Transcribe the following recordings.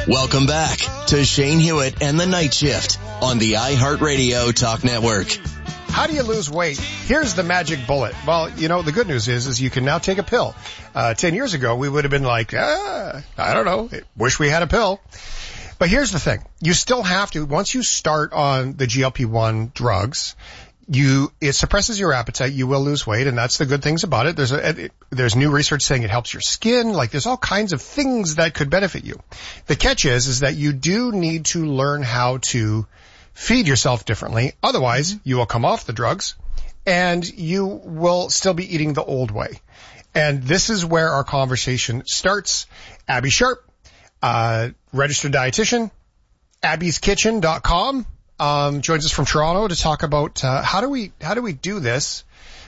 Welcome back to Shane Hewitt and the Night Shift on the iHeartRadio Talk Network. How do you lose weight? Here's the magic bullet. Well, you know, the good news is you can now take a pill. 10 years ago, we would have been like, I don't know, wish we had a pill. But here's the thing. You still have to, once you start on the GLP-1 drugs, it suppresses your appetite. You will lose weight, and that's the good things about it. There's new research saying it helps your skin. Like, there's all kinds of things that could benefit you. The catch is that you do need to learn how to feed yourself differently. Otherwise, you will come off the drugs and you will still be eating the old way. And this is where our conversation starts. Abby Sharp, registered dietitian, abbeskitchen.com. Joins us from Toronto to talk about how do we do this.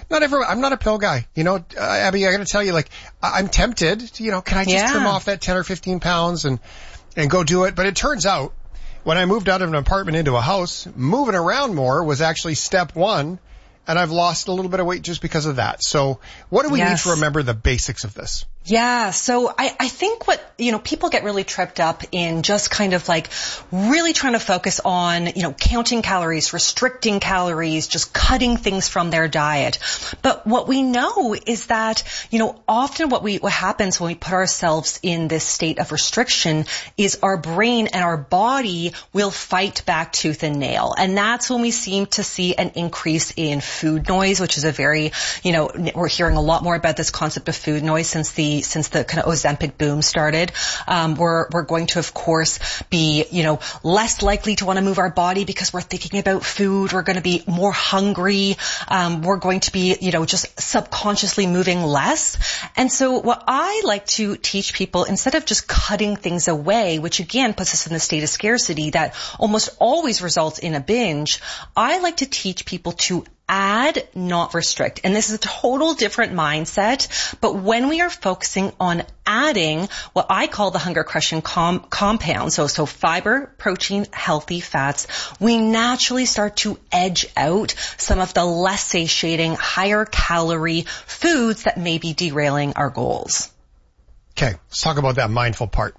I'm not a pill guy. You know, Abby, I got to tell you, like, I'm tempted to, can I just trim off that 10 or 15 pounds and go do it? But it turns out when I moved out of an apartment into a house, moving around more was actually step one, and I've lost a little bit of weight just because of that. So what do we need to remember the basics of this? Yeah. So I think what, people get really tripped up in just kind of like really trying to focus on, counting calories, restricting calories, just cutting things from their diet. But what we know is that, often what happens when we put ourselves in this state of restriction is our brain and our body will fight back tooth and nail. And that's when we seem to see an increase in food noise, which is a very, we're hearing a lot more about this concept of food noise since the kind of Ozempic boom started. We're going to, of course, be, less likely to want to move our body because we're thinking about food. We're going to be more hungry. We're going to be, just subconsciously moving less. And so what I like to teach people, instead of just cutting things away, which again puts us in the state of scarcity that almost always results in a binge, I like to teach people to add, not restrict. And this is a total different mindset. But when we are focusing on adding what I call the hunger crushing compounds, so fiber, protein, healthy fats, we naturally start to edge out some of the less satiating, higher calorie foods that may be derailing our goals. Okay, let's talk about that mindful part.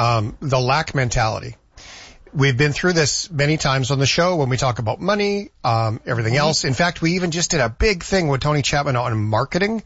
The lack mentality. We've been through this many times on the show when we talk about money, everything else. In fact, we even just did a big thing with Tony Chapman on marketing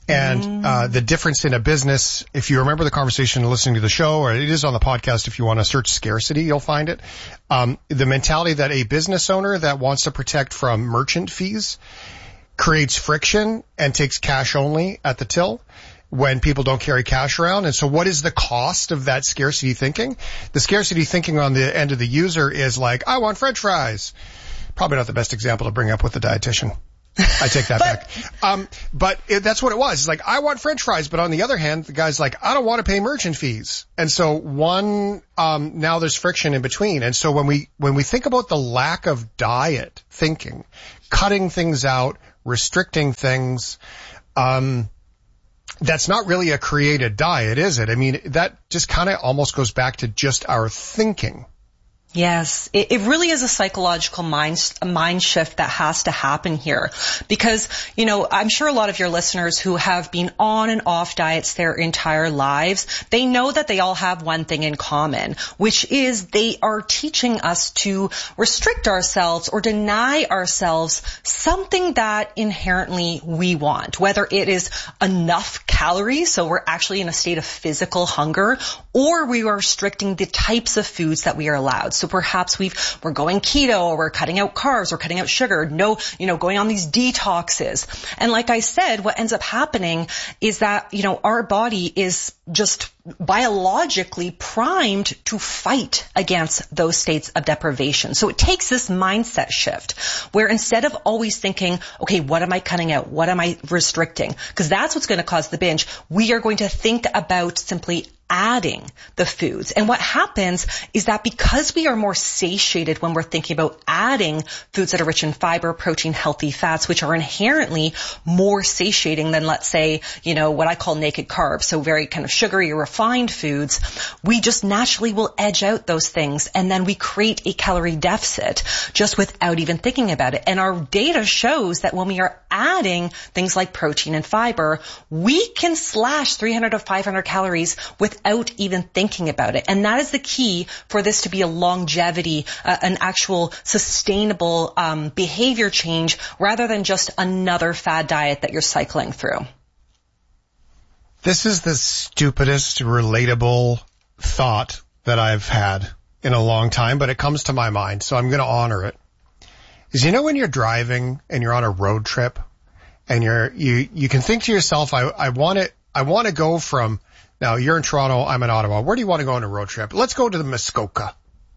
and the difference in a business. If you remember the conversation listening to the show, or it is on the podcast, if you want to search scarcity, you'll find it. The mentality that a business owner that wants to protect from merchant fees creates friction and takes cash only at the till when people don't carry cash around. And so what is the cost of that scarcity thinking? The scarcity thinking on the end of the user is like, I want French fries. Probably not the best example to bring up with the dietitian. I take that back. But that's what it was. It's like, I want French fries. But on the other hand, the guy's like, I don't want to pay merchant fees. And so now there's friction in between. And so when we think about the lack of diet thinking, cutting things out, restricting things, that's not really a created diet, is it? I mean, that just kind of almost goes back to just our thinking. Yes, it really is a psychological mind shift that has to happen here because, I'm sure a lot of your listeners who have been on and off diets their entire lives, they know that they all have one thing in common, which is they are teaching us to restrict ourselves or deny ourselves something that inherently we want, whether it is enough calories, so we're actually in a state of physical hunger, or we are restricting the types of foods that we are allowed. So perhaps we're going keto, or we're cutting out carbs, or cutting out sugar, going on these detoxes. And like I said, what ends up happening is that, our body is just biologically primed to fight against those states of deprivation. So it takes this mindset shift where instead of always thinking, okay, what am I cutting out? What am I restricting? Because that's what's going to cause the binge. We are going to think about simply adding the foods. And what happens is that because we are more satiated when we're thinking about adding foods that are rich in fiber, protein, healthy fats, which are inherently more satiating than, let's say, what I call naked carbs. So very kind of sugary or refined foods, we just naturally will edge out those things. And then we create a calorie deficit just without even thinking about it. And our data shows that when we are adding things like protein and fiber, we can slash 300 to 500 calories without without even thinking about it. And that is the key for this to be a longevity, an actual sustainable behavior change rather than just another fad diet that you're cycling through. This is the stupidest relatable thought that I've had in a long time, but it comes to my mind, so I'm going to honor it. Is, you know, when you're driving and you're on a road trip and you can think to yourself, I want to go from, now you're in Toronto, I'm in Ottawa. Where do you want to go on a road trip? Let's go to the Muskoka.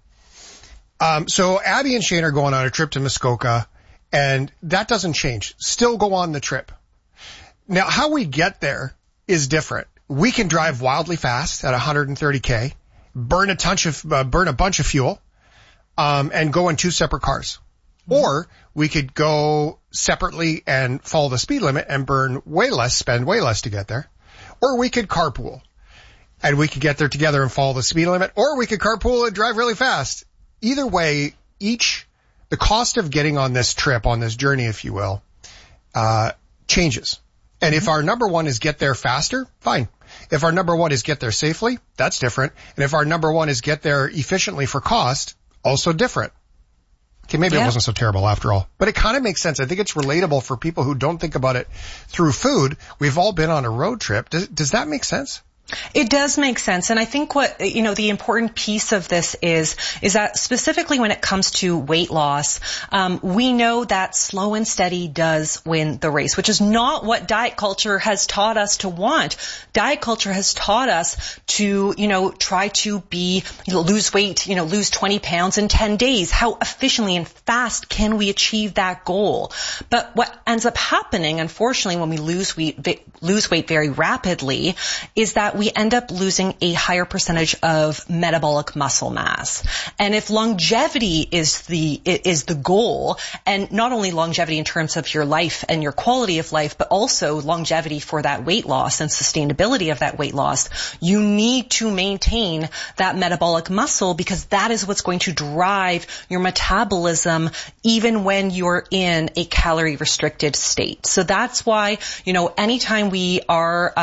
So Abby and Shane are going on a trip to Muskoka, and that doesn't change. Still go on the trip. Now, how we get there is different. We can drive wildly fast at 130K, burn a bunch of fuel, and go in 2 separate cars. Or we could go separately and follow the speed limit and spend way less to get there. Or we could carpool and we could get there together and follow the speed limit. Or we could carpool and drive really fast. Either way, the cost of getting on this trip, on this journey, if you will, changes. And if our number one is get there faster, fine. If our number one is get there safely, that's different. And if our number one is get there efficiently for cost, also different. Okay, maybe it wasn't so terrible after all. But it kind of makes sense. I think it's relatable for people who don't think about it through food. We've all been on a road trip. Does that make sense? It does make sense. And I think what, you know, the important piece of this is that specifically when it comes to weight loss, we know that slow and steady does win the race, which is not what diet culture has taught us to want. Diet culture has taught us to, you know, try to lose weight, you know, lose 20 pounds in 10 days. How efficiently and fast can we achieve that goal? But what ends up happening, unfortunately, when we lose weight very rapidly is that we end up losing a higher percentage of metabolic muscle mass. And if longevity is the goal, and not only longevity in terms of your life and your quality of life, but also longevity for that weight loss and sustainability of that weight loss, you need to maintain that metabolic muscle because that is what's going to drive your metabolism even when you're in a calorie restricted state. So that's why, you know, anytime we are,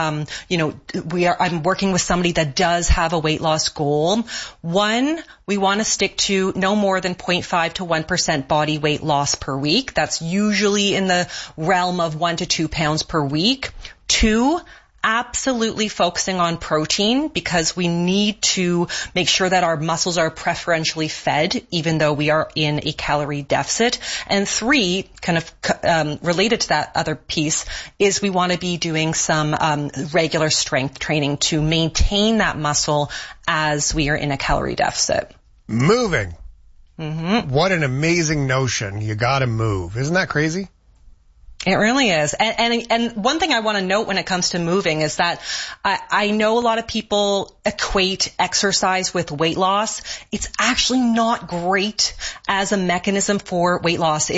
I'm working with somebody that does have a weight loss goal. One, we want to stick to no more than 0.5 to 1% body weight loss per week. That's usually in the realm of 1 to 2 pounds per week. 2, absolutely focusing on protein because we need to make sure that our muscles are preferentially fed even though we are in a calorie deficit. And 3, kind of related to that other piece, is we want to be doing some regular strength training to maintain that muscle as we are in a calorie deficit. Moving. Mm-hmm. What an amazing notion. You got to move. Isn't that crazy? It really is. And one thing I want to note when it comes to moving is that I know a lot of people equate exercise with weight loss. It's actually not great as a mechanism for weight loss.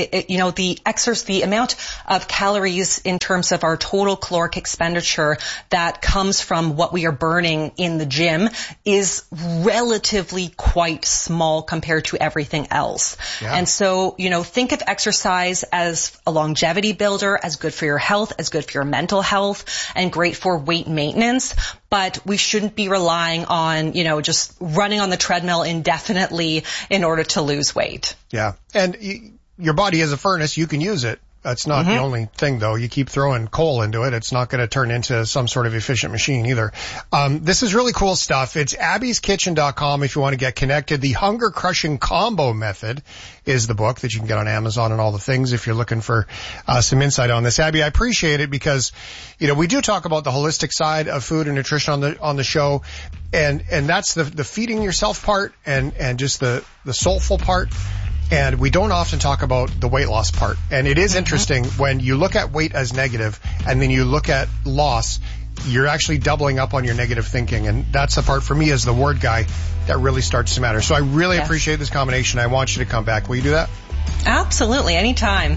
The amount of calories in terms of our total caloric expenditure that comes from what we are burning in the gym is relatively quite small compared to everything else. Yeah. And so, you know, think of exercise as a longevity builder, as good for your health, as good for your mental health, and great for weight maintenance. But we shouldn't be relying on, you know, just running on the treadmill indefinitely in order to lose weight. Yeah. And your body is a furnace. You can use it. That's not the only thing, though. You keep throwing coal into it, it's not going to turn into some sort of efficient machine either. This is really cool stuff. It's abbeyskitchen.com if you want to get connected. The Hunger Crushing Combo Method is the book that you can get on Amazon and all the things if you're looking for some insight on this. Abby, I appreciate it because, you know, we do talk about the holistic side of food and nutrition on the show, and that's the feeding yourself part and just the soulful part. And we don't often talk about the weight loss part. And it is interesting when you look at weight as negative and then you look at loss, you're actually doubling up on your negative thinking. And that's the part for me as the word guy that really starts to matter. So I really appreciate this combination. I want you to come back. Will you do that? Absolutely. Anytime.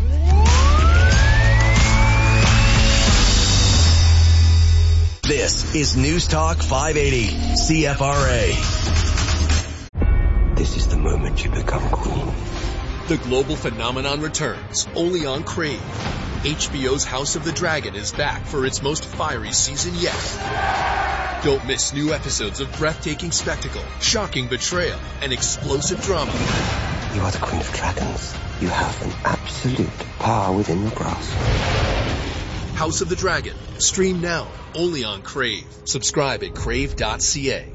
This is News Talk 580 CFRA. This is the moment you become queen. The global phenomenon returns, only on Crave. HBO's House of the Dragon is back for its most fiery season yet. Don't miss new episodes of breathtaking spectacle, shocking betrayal, and explosive drama. You are the Queen of Dragons. You have an absolute power within your grasp. House of the Dragon. Stream now, only on Crave. Subscribe at crave.ca.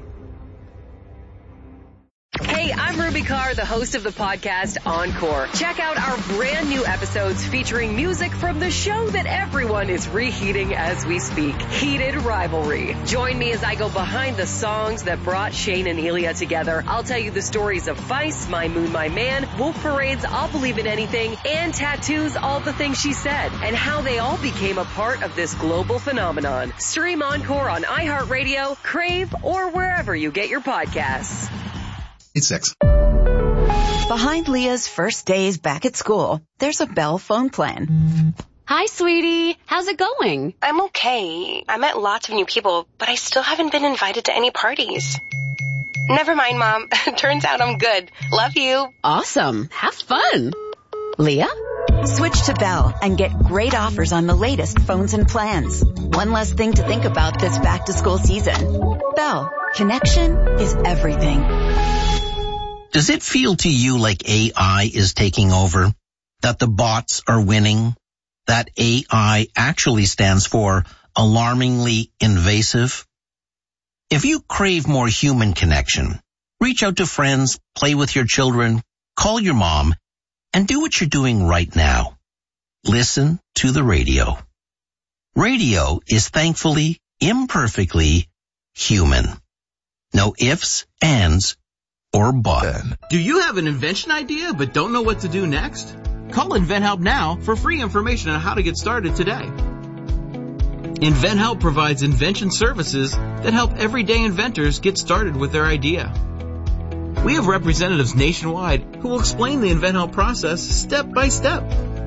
Hey, I'm Ruby Carr, the host of the podcast Encore. Check out our brand new episodes featuring music from the show that everyone is reheating as we speak, Heated Rivalry. Join me as I go behind the songs that brought Shane and Elia together. I'll tell you the stories of Vice, My Moon, My Man, Wolf Parade's I'll Believe in Anything, and Tattoo's All the Things She Said, and how they all became a part of this global phenomenon. Stream Encore on iHeartRadio, Crave, or wherever you get your podcasts. It's 6. Behind Leah's first days back at school, there's a Bell phone plan. Hi, sweetie. How's it going? I'm okay. I met lots of new people, but I still haven't been invited to any parties. Never mind, Mom. Turns out I'm good. Love you. Awesome. Have fun. Leah? Switch to Bell and get great offers on the latest phones and plans. One less thing to think about this back-to-school season. Bell. Connection is everything. Does it feel to you like AI is taking over? That the bots are winning? That AI actually stands for alarmingly invasive? If you crave more human connection, reach out to friends, play with your children, call your mom, and do what you're doing right now. Listen to the radio. Radio is thankfully, imperfectly human. No ifs, ands, or but. Do you have an invention idea but don't know what to do next? Call InventHelp now for free information on how to get started today. InventHelp provides invention services that help everyday inventors get started with their idea. We have representatives nationwide who will explain the InventHelp process step by step.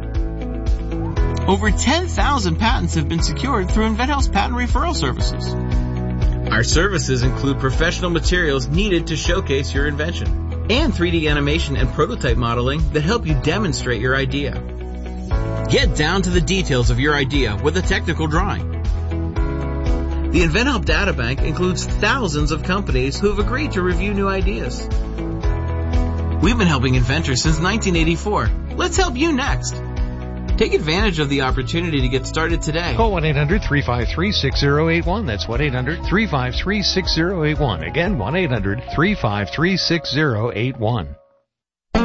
Over 10,000 patents have been secured through InventHelp's patent referral services. Our services include professional materials needed to showcase your invention and 3D animation and prototype modeling that help you demonstrate your idea. Get down to the details of your idea with a technical drawing. The InventHelp Databank includes thousands of companies who have agreed to review new ideas. We've been helping inventors since 1984. Let's help you next. Take advantage of the opportunity to get started today. Call 1-800-353-6081. That's 1-800-353-6081. Again, 1-800-353-6081.